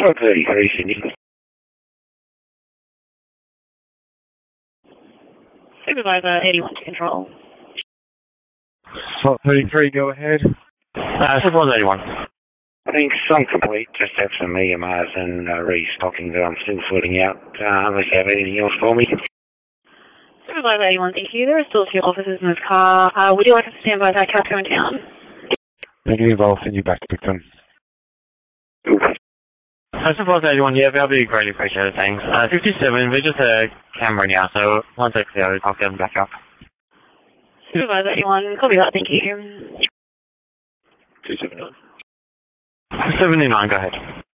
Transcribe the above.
33, Sydney. Supervisor 81 to control. Slot 33, go ahead. Supervisor 81. Thanks, I'm complete. Just have some Mega Mars and restocking that I'm still sorting out. Unless you have anything else for me. Supervisor 81, thank you. There are still 2 officers in this car. Would you like us to stand by that car going down? Negative, I'll send you back to victim. Supervisor 81, yeah, that'll be greatly appreciated, thanks. 57, we're just a camera now, so once I clear it, I'll get them back up. Supervisor 81, copy that, thank you. 279. 79, go ahead.